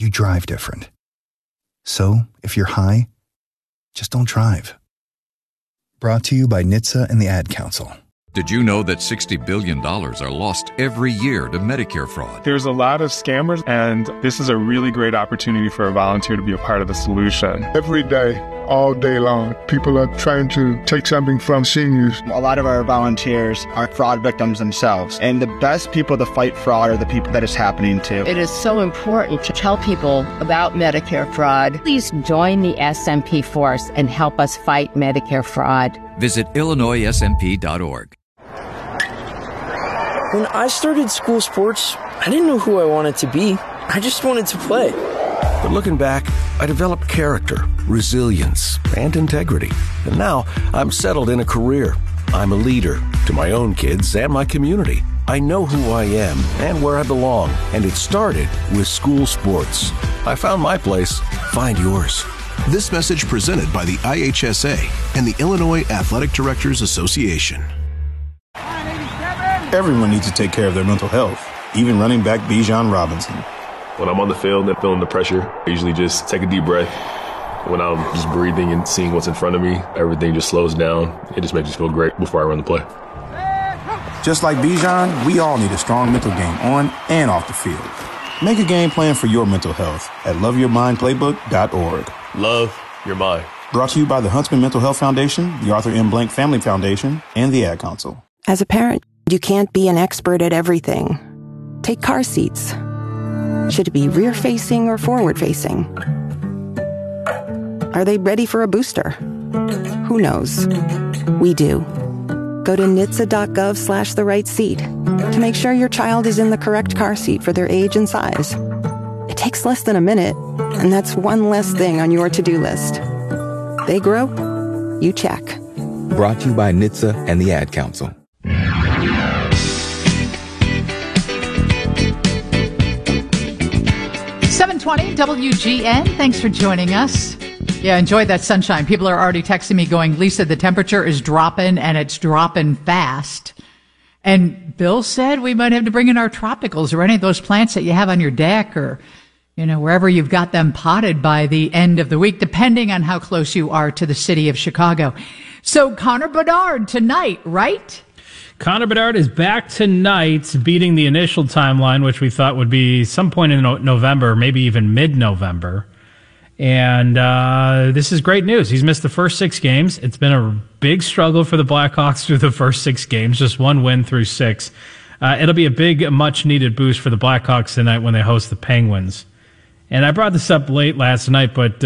you drive different. So, if you're high, just don't drive. Brought to you by NHTSA and the Ad Council. Did you know that $60 billion are lost every year to Medicare fraud? There's a lot of scammers, and this is a really great opportunity for a volunteer to be a part of the solution. Every day, all day long, people are trying to take something from seniors. A lot of our volunteers are fraud victims themselves, and the best people to fight fraud are the people that it's happening to. It is so important to tell people about Medicare fraud. Please join the SMP force and help us fight Medicare fraud. Visit IllinoisSMP.org. When I started school sports, I didn't know who I wanted to be. I just wanted to play. But looking back, I developed character, resilience, and integrity. And now I'm settled in a career. I'm a leader to my own kids and my community. I know who I am and where I belong. And it started with school sports. I found my place. Find yours. This message presented by the IHSA and the Illinois Athletic Directors Association. Everyone needs to take care of their mental health, even running back Bijan Robinson. When I'm on the field and feeling the pressure, I usually just take a deep breath. When I'm just breathing and seeing what's in front of me, everything just slows down. It just makes me feel great before I run the play. Just like Bijan, we all need a strong mental game on and off the field. Make a game plan for your mental health at loveyourmindplaybook.org. Love your mind. Brought to you by the Huntsman Mental Health Foundation, the Arthur M. Blank Family Foundation, and the Ad Council. As a parent, you can't be an expert at everything. Take car seats. Should it be rear-facing or forward-facing? Are they ready for a booster? Who knows? We do. Go to NHTSA.gov/the-right-seat to make sure your child is in the correct car seat for their age and size. It takes less than a minute, and that's one less thing on your to-do list. They grow, you check. Brought to you by NHTSA and the Ad Council. 720 WGN. Thanks for joining us. Yeah, enjoyed that sunshine. People are already texting me going, Lisa, the temperature is dropping and it's dropping fast. And Bill said we might have to bring in our tropicals or any of those plants that you have on your deck or, you know, wherever you've got them potted by the end of the week, depending on how close you are to the city of Chicago. So Connor Bedard tonight, right? Connor Bedard is back tonight, beating the initial timeline, which we thought would be some point in November, maybe even mid-November. And this is great news. He's missed the first 6 games. It's been a big struggle for the Blackhawks through the first 6 games, just 1 win through 6. It'll be a big, much-needed boost for the Blackhawks tonight when they host the Penguins. And I brought this up late last night, but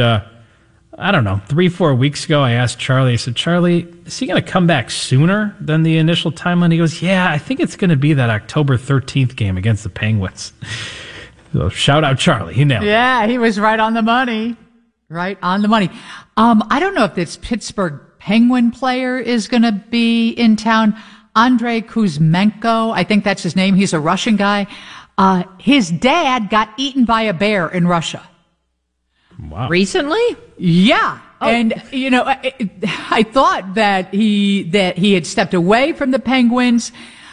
I don't know, 3-4 weeks ago, I asked Charlie, I said, Charlie, is he going to come back sooner than the initial timeline? He goes, yeah, I think it's going to be that October 13th game against the Penguins. So shout out Charlie. He nailed it. Yeah, he was right on the money. Right on the money. I don't know if this Pittsburgh Penguin player is going to be in town. Andrei Kuzmenko, I think that's his name. He's a Russian guy. His dad got eaten by a bear in Russia. Wow. Recently? Yeah. Oh. And, you know, I thought that he had stepped away from the Penguins.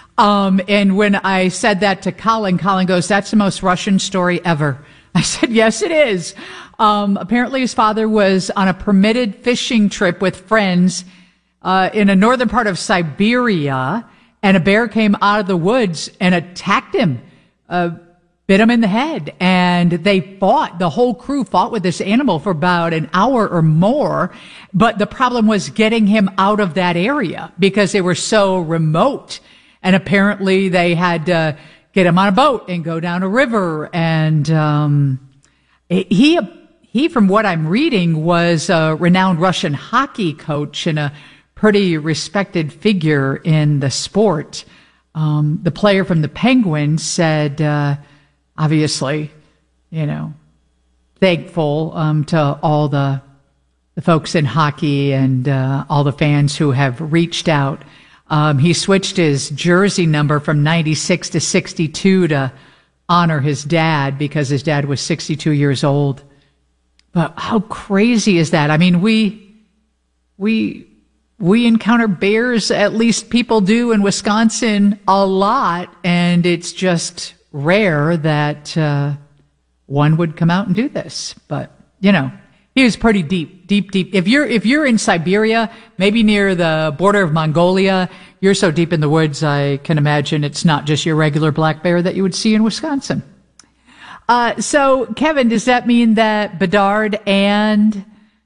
And when I said that to Colin goes, that's the most Russian story ever. I said, yes, it is. Apparently his father was on a permitted fishing trip with friends, in a northern part of Siberia, and a bear came out of the woods and attacked him, bit him in the head, and they fought. The whole crew fought with this animal for about an hour or more. But the problem was getting him out of that area because they were so remote. And apparently they had to get him on a boat and go down a river. And he, from what I'm reading, was a renowned Russian hockey coach and a pretty respected figure in the sport. The player from the Penguins said, obviously, you know, thankful to all the folks in hockey and all the fans who have reached out. He switched his jersey number from 96 to 62 to honor his dad because his dad was 62 years old. But how crazy is that? I mean, we encounter bears, at least people do in Wisconsin, a lot, and it's just rare that one would come out and do this. But, you know, he was pretty deep. If you're in Siberia, maybe near the border of Mongolia, you're so deep in the woods, I can imagine it's not just your regular black bear that you would see in Wisconsin. So, Kevin, does that mean that Bedard and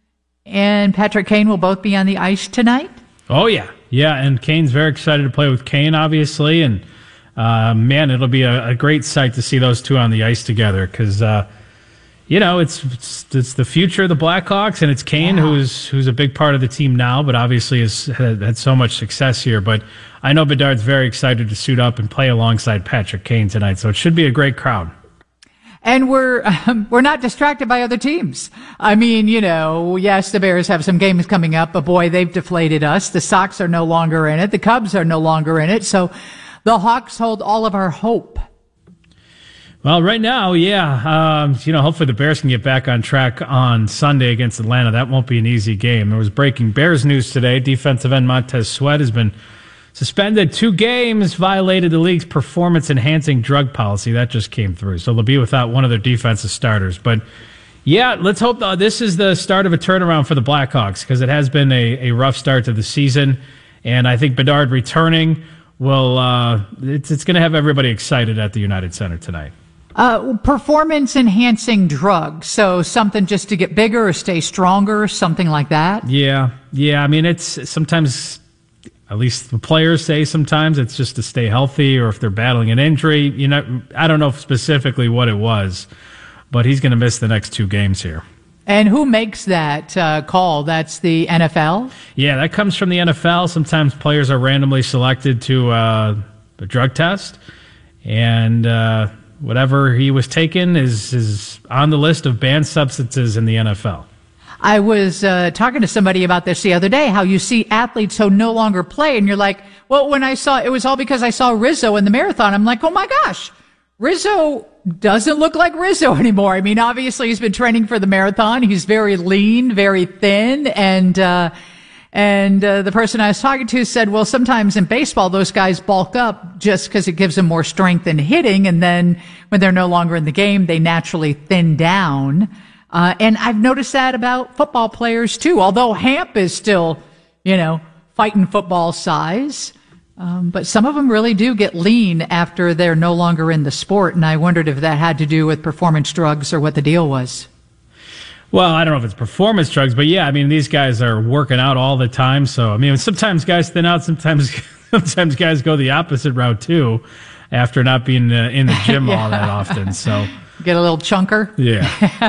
Patrick Kane will both be on the ice tonight? Oh, yeah. Yeah, and Kane's very excited to play with Kane, obviously. And, man, it'll be a great sight to see those two on the ice together because, you know, it's the future of the Blackhawks, and it's Kane who's a big part of the team now, but obviously has had so much success here. But I know Bedard's very excited to suit up and play alongside Patrick Kane tonight, so it should be a great crowd. And we're not distracted by other teams. I mean, you know, yes, the Bears have some games coming up, but boy, they've deflated us. The Sox are no longer in it. The Cubs are no longer in it. So the Hawks hold all of our hope. Well, right now, yeah. You know, hopefully the Bears can get back on track on Sunday against Atlanta. That won't be an easy game. There was breaking Bears news today. Defensive end Montez Sweat has been suspended 2 games, violated the league's performance-enhancing drug policy. That just came through. So they'll be without one of their defensive starters. But, yeah, let's hope this is the start of a turnaround for the Blackhawks because it has been a rough start to the season. And I think Bedard returning will it's going to have everybody excited at the United Center tonight. Performance-enhancing drugs. So something just to get bigger or stay stronger, something like that? Yeah. I mean, it's sometimes... At least the players say sometimes it's just to stay healthy or if they're battling an injury. You know, I don't know specifically what it was, but he's going to miss the next 2 games here. And who makes that call? That's the NFL? Yeah, that comes from the NFL. Sometimes players are randomly selected to a drug test, and whatever he was taking is on the list of banned substances in the NFL. I was talking to somebody about this the other day, how you see athletes who no longer play, and you're like, well, when I saw, it was all because I saw Rizzo in the marathon. I'm like, oh my gosh, Rizzo doesn't look like Rizzo anymore. I mean, obviously he's been training for the marathon. He's very lean, very thin, and the person I was talking to said, well, sometimes in baseball, those guys bulk up just because it gives them more strength in hitting, and then when they're no longer in the game, they naturally thin down. And I've noticed that about football players too, although Hamp is still, you know, fighting football size. But some of them really do get lean after they're no longer in the sport. And I wondered if that had to do with performance drugs or what the deal was. Well, I don't know if it's performance drugs, but yeah, I mean, these guys are working out all the time. So, I mean, sometimes guys thin out, sometimes guys go the opposite route too after not being in the gym all that often. So. Get a little chunker? Yeah.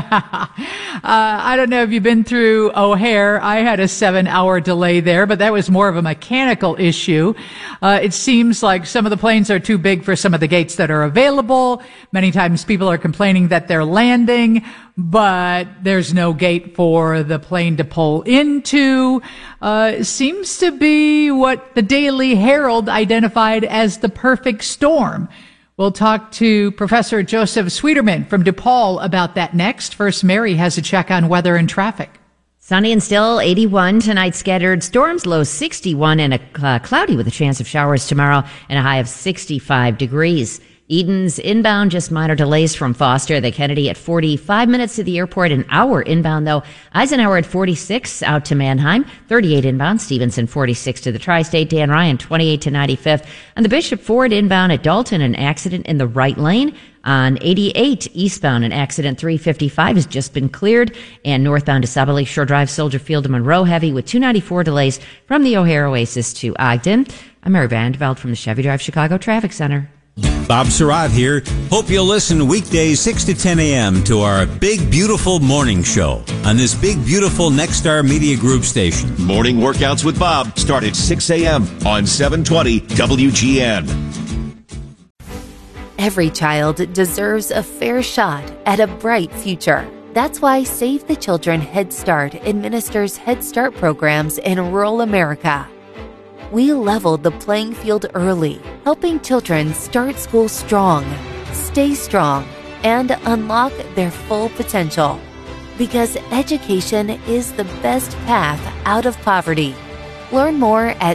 I don't know if you've been through O'Hare. I had a 7-hour delay there, but that was more of a mechanical issue. It seems like some of the planes are too big for some of the gates that are available. Many times people are complaining that they're landing, but there's no gate for the plane to pull into. Seems to be what the Daily Herald identified as the perfect storm. We'll talk to Professor Joseph Sweeterman from DePaul about that next. First, Mary has a check on weather and traffic. Sunny and still, 81 tonight, scattered storms, low 61, and cloudy with a chance of showers tomorrow, and a high of 65 degrees. Eden's inbound, just minor delays from Foster. The Kennedy at 45 minutes to the airport, an hour inbound though. Eisenhower at 46 out to Mannheim, 38 inbound. Stevenson 46 to the Tri-State. Dan Ryan 28 to 95th. On the Bishop Ford inbound at Dalton, an accident in the right lane. On 88 eastbound, an accident 355 has just been cleared. And northbound to Saddle Lake Shore Drive, Soldier Field to Monroe, heavy with 294 delays from the O'Hare Oasis to Ogden. I'm Mary Vandeveld from the Chevy Drive Chicago Traffic Center. Bob Sirott here. Hope you'll listen weekdays 6 to 10 a.m. to our Big Beautiful Morning Show on this Big Beautiful Nexstar Media Group station. Morning workouts with Bob start at 6 a.m. on 720 WGN. Every child deserves a fair shot at a bright future. That's why Save the Children Head Start administers Head Start programs in rural America. We leveled the playing field early, helping children start school strong, stay strong, and unlock their full potential. Because education is the best path out of poverty. Learn more at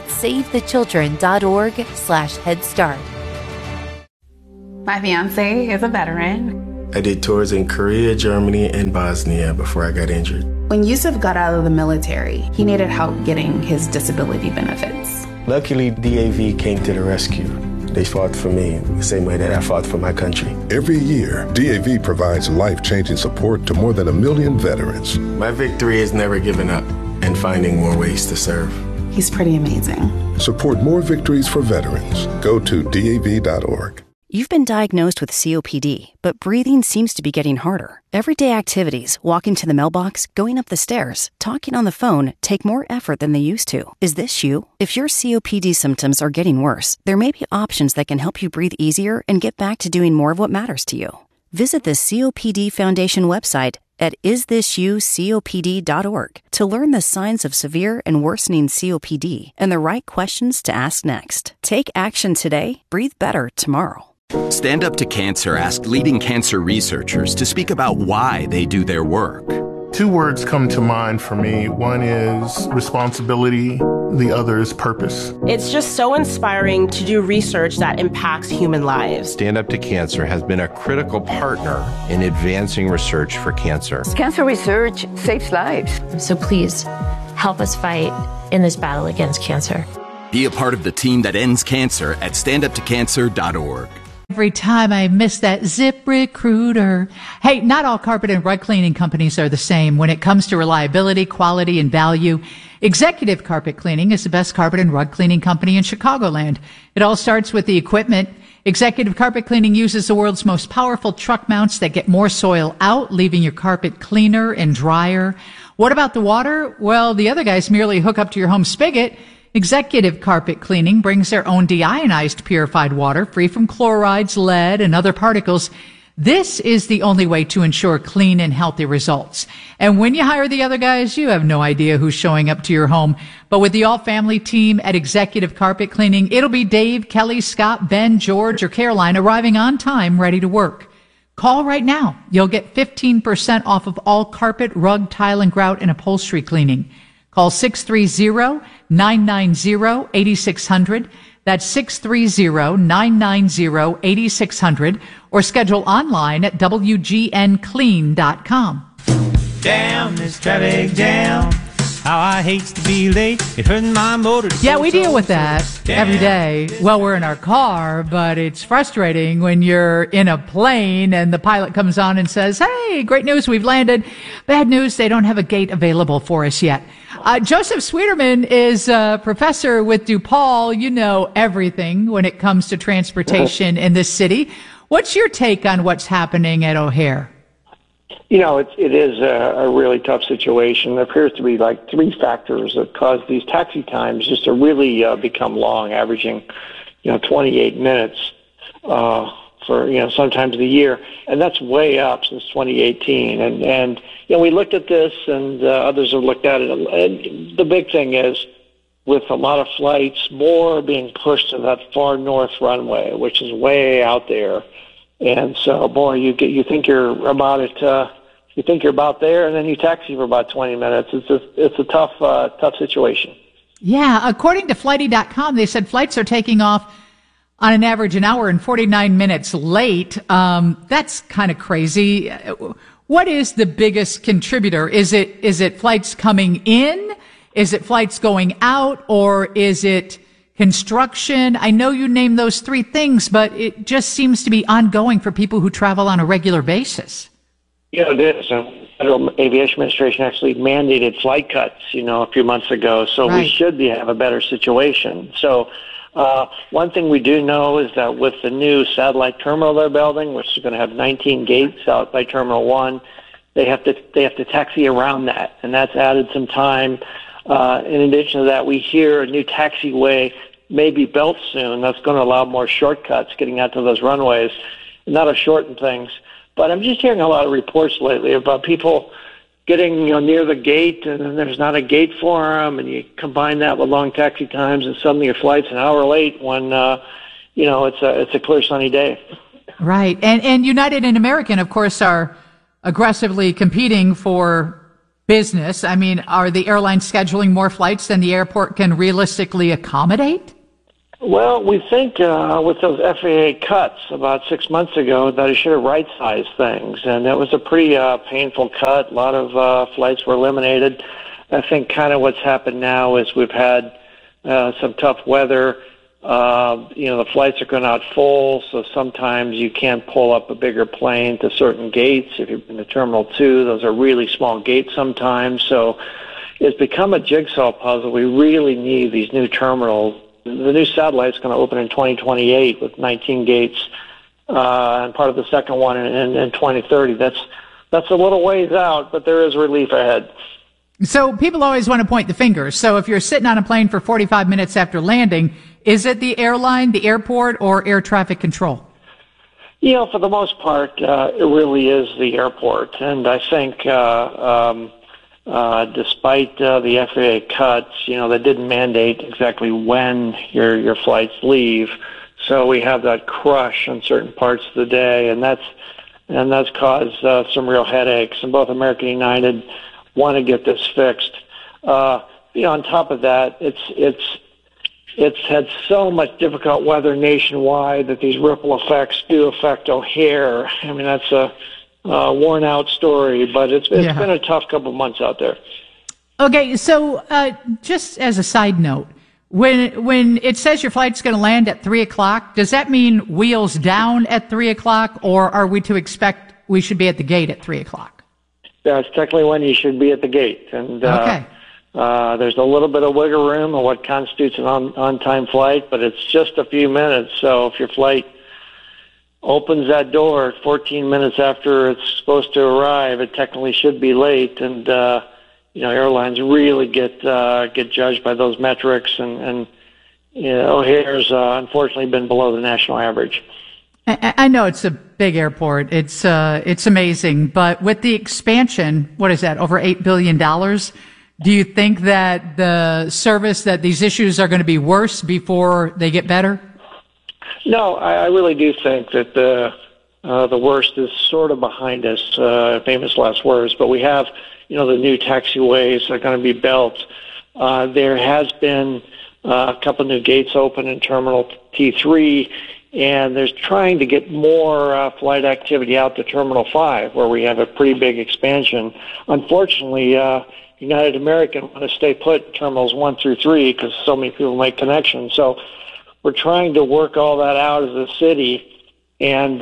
savethechildren.org/headstart. My fiance is a veteran. I did tours in Korea, Germany, and Bosnia before I got injured. When Yusuf got out of the military, he needed help getting his disability benefits. Luckily, DAV came to the rescue. They fought for me the same way that I fought for my country. Every year, DAV provides life-changing support to more than 1 million veterans. My victory is never giving up and finding more ways to serve. He's pretty amazing. Support more victories for veterans. Go to DAV.org. You've been diagnosed with COPD, but breathing seems to be getting harder. Everyday activities, walking to the mailbox, going up the stairs, talking on the phone, take more effort than they used to. Is this you? If your COPD symptoms are getting worse, there may be options that can help you breathe easier and get back to doing more of what matters to you. Visit the COPD Foundation website at isthisyoucopd.org to learn the signs of severe and worsening COPD and the right questions to ask next. Take action today, breathe better tomorrow. Stand Up to Cancer asked leading cancer researchers to speak about why they do their work. 2 words come to mind for me. One is responsibility. The other is purpose. It's just so inspiring to do research that impacts human lives. Stand Up to Cancer has been a critical partner in advancing research for cancer. Cancer research saves lives. So please help us fight in this battle against cancer. Be a part of the team that ends cancer at standuptocancer.org. Every time I miss that ZipRecruiter. Hey, not all carpet and rug cleaning companies are the same when it comes to reliability, quality, and value. Executive Carpet Cleaning is the best carpet and rug cleaning company in Chicagoland. It all starts with the equipment. Executive Carpet Cleaning uses the world's most powerful truck mounts that get more soil out, leaving your carpet cleaner and drier. What about the water? Well, the other guys merely hook up to your home spigot. Executive Carpet Cleaning brings their own deionized purified water free from chlorides, lead, and other particles. This is the only way to ensure clean and healthy results. And when you hire the other guys, you have no idea who's showing up to your home. But with the all-family team at Executive Carpet Cleaning, it'll be Dave, Kelly, Scott, Ben, George, or Caroline arriving on time, ready to work. Call right now. You'll get 15% off of all carpet, rug, tile, and grout and upholstery cleaning. Call 630-990-8600. That's 630-990-8600. Or schedule online at WGNclean.com. Damn this traffic jam. How I hate to be late. It hurting my motor. Yeah, we deal with that every day. Well, we're in our car, but it's frustrating when you're in a plane and the pilot comes on and says, hey, great news, we've landed. Bad news, they don't have a gate available for us yet. Joseph Sweeterman is a professor with DePaul. You know everything when it comes to transportation in this city. What's your take on what's happening at O'Hare? You know, it is a really tough situation. There appears to be like 3 factors that cause these taxi times just to really become long, averaging, 28 minutes for, sometimes the year. And that's way up since 2018. And we looked at this and others have looked at it. And the big thing is, with a lot of flights, more being pushed to that far north runway, which is way out there. And so, boy, you think you're about it. You think you're about there, and then you taxi for about 20 minutes. It's a tough situation. Yeah, according to Flighty.com, they said flights are taking off on an average an hour and 49 minutes late. That's kind of crazy. What is the biggest contributor? Is it flights coming in? Is it flights going out? Or is it construction? I know you named those 3 things, but it just seems to be ongoing for people who travel on a regular basis. Yeah, it is. The Federal Aviation Administration actually mandated flight cuts, a few months ago. So we should have a better situation. So one thing we do know is that with the new satellite terminal they're building, which is going to have 19 gates out by Terminal 1, they have to taxi around that, and that's added some time. In addition to that, we hear a new taxiway may be built soon. That's going to allow more shortcuts getting out to those runways, and that'll shorten things. But I'm just hearing a lot of reports lately about people getting near the gate, and then there's not a gate for them, and you combine that with long taxi times, and suddenly your flight's an hour late when it's a clear sunny day. Right, and United and American, of course, are aggressively competing for business. I mean, are the airlines scheduling more flights than the airport can realistically accommodate? Well, we think with those FAA cuts about 6 months ago that it should have right-sized things, and it was a pretty painful cut. A lot of flights were eliminated. I think kind of what's happened now is we've had some tough weather. The flights are going out full, so sometimes you can't pull up a bigger plane to certain gates. If you've been to Terminal 2, those are really small gates sometimes. So it's become a jigsaw puzzle. We really need these new terminals. The new satellite's going to open in 2028 with 19 gates, and part of the second one in 2030. That's a little ways out, but there is relief ahead. So people always want to point the finger. So if you're sitting on a plane for 45 minutes after landing, is it the airline, the airport, or air traffic control? For the most part, it really is the airport. And I think despite the FAA cuts, they didn't mandate exactly when your flights leave. So we have that crush on certain parts of the day, and that's caused some real headaches. And both American and United want to get this fixed. On top of that, it's had so much difficult weather nationwide that these ripple effects do affect O'Hare. I mean, that's a worn out story, but it's been a tough couple of months out there. Okay, so just as a side note, when it says your flight's going to land at 3:00, does that mean wheels down at 3:00, or are we to expect we should be at the gate at 3:00? That's technically when you should be at the gate. And there's a little bit of wiggle room on what constitutes an on-time flight, but it's just a few minutes. So if your flight opens that door 14 minutes after it's supposed to arrive, it technically should be late. And airlines really get judged by those metrics, and O'Hare's unfortunately been below the national average. I know it's a big airport. It's amazing, but with the expansion, what is that, over $8 billion? Do you think that the service, that these issues are going to be worse before they get better? No, I really do think that the worst is sort of behind us, famous last words, but we have, the new taxiways are going to be built. There has been a couple new gates open in Terminal T3, and there's trying to get more flight activity out to Terminal 5, where we have a pretty big expansion. Unfortunately, United American want to stay put in Terminals 1 through 3 because so many people make connections. So we're trying to work all that out as a city, and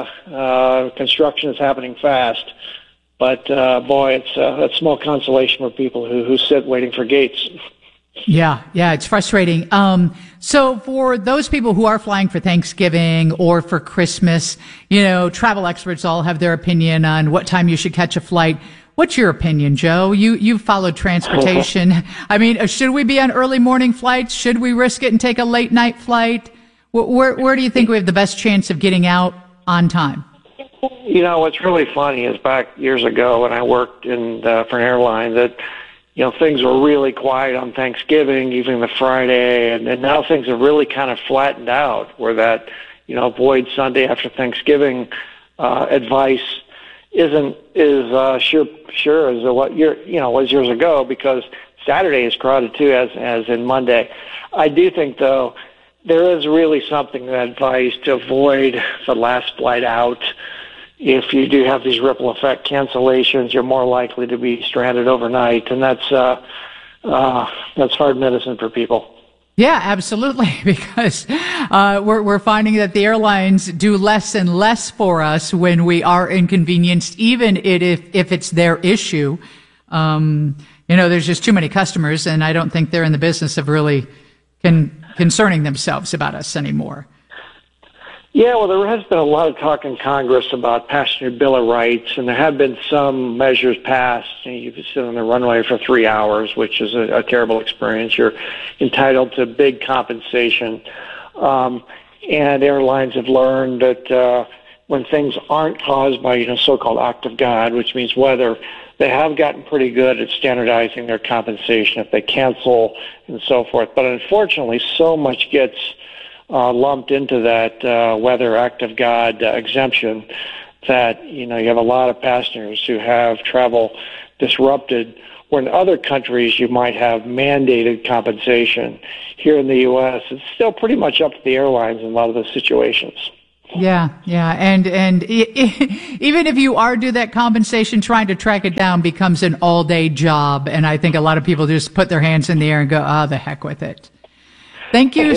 construction is happening fast. But, boy, it's a small consolation for people who sit waiting for gates. Yeah, it's frustrating. So for those people who are flying for Thanksgiving or for Christmas, travel experts all have their opinion on what time you should catch a flight. What's your opinion, Joe? You've followed transportation. I mean, should we be on early morning flights? Should we risk it and take a late night flight? Where do you think we have the best chance of getting out on time? What's really funny is back years ago when I worked for an airline that things were really quiet on Thanksgiving, even the Friday, and now things have really kind of flattened out where that, avoid Sunday after Thanksgiving advice isn't as sure as what was years ago, because Saturday is crowded too, as in Monday. I do think, though, there is really something in that advice to avoid the last flight out. If you do have these ripple effect cancellations, you're more likely to be stranded overnight, and that's hard medicine for people. Yeah, absolutely, because we're finding that the airlines do less and less for us when we are inconvenienced, even if it's their issue. There's just too many customers, and I don't think they're in the business of really concerning themselves about us anymore. Yeah, well, there has been a lot of talk in Congress about passenger bill of rights, and there have been some measures passed. You can sit on the runway for 3 hours, which is a terrible experience. You're entitled to big compensation. And airlines have learned that when things aren't caused by, so-called act of God, which means weather, they have gotten pretty good at standardizing their compensation if they cancel and so forth. But unfortunately, so much gets lumped into that weather act of God exemption that, you have a lot of passengers who have travel disrupted, where in other countries you might have mandated compensation. Here in the U.S., it's still pretty much up to the airlines in a lot of those situations. Yeah. And even if you are due that compensation, trying to track it down becomes an all-day job. And I think a lot of people just put their hands in the air and go, the heck with it. Thank you.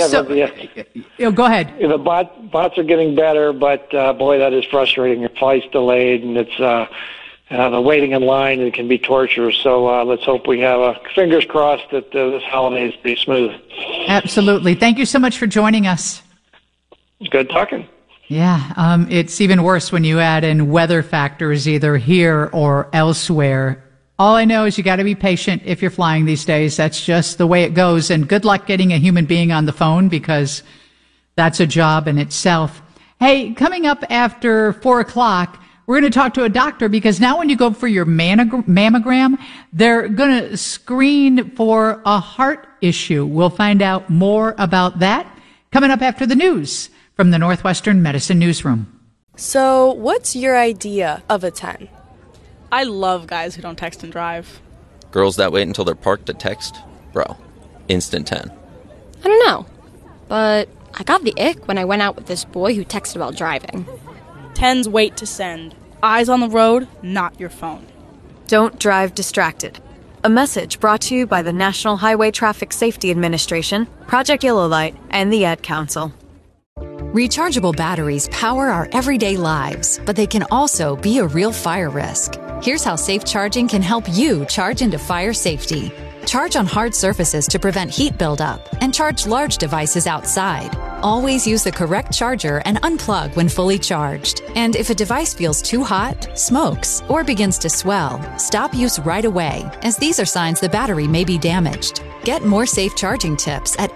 Go ahead. The bots are getting better, but boy, that is frustrating. Your flight's delayed, and it's the waiting in line, and it can be torture. So let's hope we have fingers crossed that this holiday is pretty smooth. Absolutely. Thank you so much for joining us. It's good talking. Yeah, it's even worse when you add in weather factors either here or elsewhere. All I know is you got to be patient if you're flying these days. That's just the way it goes. And good luck getting a human being on the phone, because that's a job in itself. Hey, coming up after 4 o'clock, we're going to talk to a doctor, because now when you go for your mammogram, they're going to screen for a heart issue. We'll find out more about that coming up after the news from the Northwestern Medicine Newsroom. So, what's your idea of a 10? I love guys who don't text and drive. Girls that wait until they're parked to text? Bro, instant 10. I don't know, but I got the ick when I went out with this boy who texted while driving. 10s wait to send. Eyes on the road, not your phone. Don't drive distracted. A message brought to you by the National Highway Traffic Safety Administration, Project Yellow Light, and the Ad Council. Rechargeable batteries power our everyday lives, but they can also be a real fire risk. Here's how safe charging can help you charge into fire safety. Charge on hard surfaces to prevent heat buildup, and charge large devices outside. Always use the correct charger and unplug when fully charged. And if a device feels too hot, smokes, or begins to swell, stop use right away, as these are signs the battery may be damaged. Get more safe charging tips at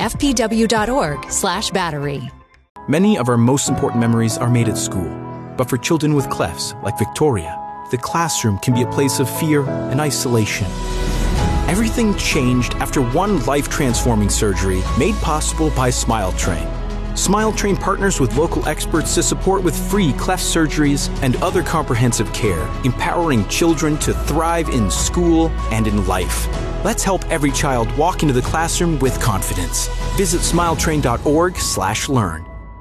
fpw.org/battery. Many of our most important memories are made at school. But for children with clefs, like Victoria, the classroom can be a place of fear and isolation. Everything changed after one life-transforming surgery made possible by SmileTrain. SmileTrain partners with local experts to support with free cleft surgeries and other comprehensive care, empowering children to thrive in school and in life. Let's help every child walk into the classroom with confidence. Visit smiletrain.org/learn.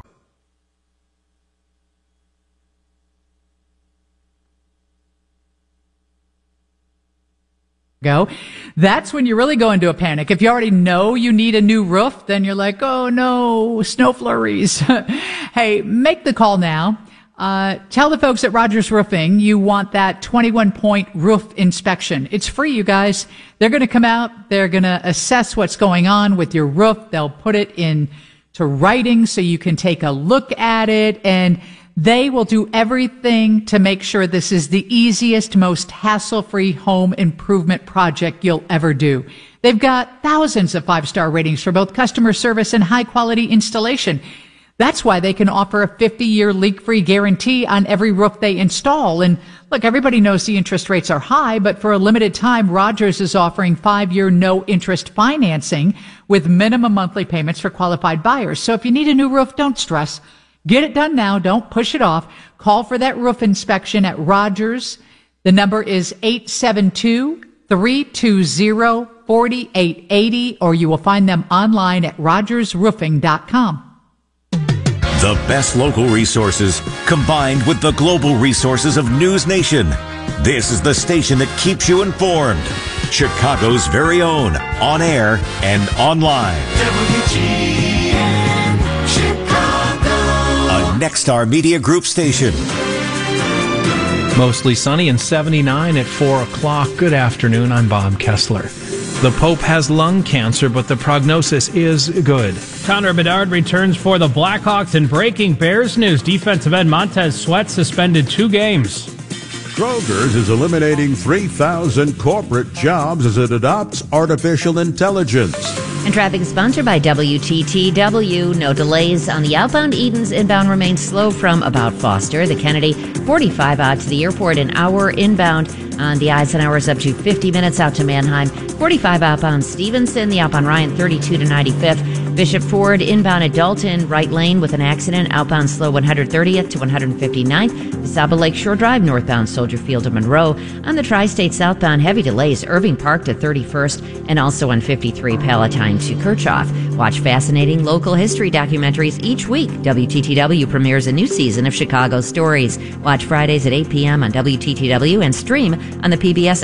That's when you really go into a panic. If you already know you need a new roof, then you're like, oh no, snow flurries. Hey, make the call now. Tell the folks at Rogers Roofing you want that 21-point roof inspection. It's free, you guys. They're going to come out. They're going to assess what's going on with your roof. They'll put it into writing so you can take a look at it, and they will do everything to make sure this is the easiest, most hassle-free home improvement project you'll ever do. They've got thousands of 5-star ratings for both customer service and high-quality installation. That's why they can offer a 50-year leak-free guarantee on every roof they install. And look, everybody knows the interest rates are high, but for a limited time, Rogers is offering 5-year no-interest financing with minimum monthly payments for qualified buyers. So if you need a new roof, don't stress. Get it done now. Don't push it off. Call for that roof inspection at Rogers. The number is 872-320-4880, or you will find them online at rogersroofing.com. The best local resources combined with the global resources of News Nation. This is the station that keeps you informed. Chicago's very own, on air and online. WGN Chicago. A Nexstar Media Group station. Mostly sunny and 79 at 4 o'clock. Good afternoon. I'm Bob Kessler. The Pope has lung cancer, but the prognosis is good. Connor Bedard returns for the Blackhawks. In breaking Bears news, defensive end Montez Sweat suspended 2 games. Kroger's is eliminating 3,000 corporate jobs as it adopts artificial intelligence. And traffic is sponsored by WTTW. No delays on the outbound Edens. Inbound remains slow from about Foster. The Kennedy, 45 out to the airport, an hour inbound. On the Eisenhower's up to 50 minutes out to Mannheim. 45 outbound Stevenson. The outbound Ryan, 32 to 95th. Bishop Ford inbound at Dalton, right lane with an accident, outbound slow 130th to 159th. DeSable Lakeshore Drive, northbound Soldier Field to Monroe. On the Tri-State southbound, heavy delays, Irving Park to 31st, and also on 53 Palatine to Kirchhoff. Watch fascinating local history documentaries each week. WTTW premieres a new season of Chicago Stories. Watch Fridays at 8 p.m. on WTTW and stream on the PBS